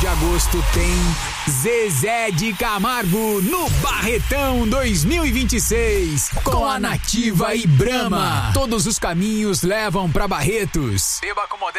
de agosto tem Zezé de Camargo no Barretão 2026 com a Nativa e Brahma. Todos os caminhos levam pra Barretos. Beba com